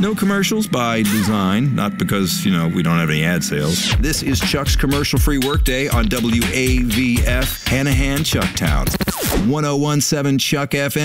No commercials by design, not because, we don't have any ad sales. This is Chuck's commercial-free workday on WAVF, Hanahan, Chucktown. 1017 Chuck FM.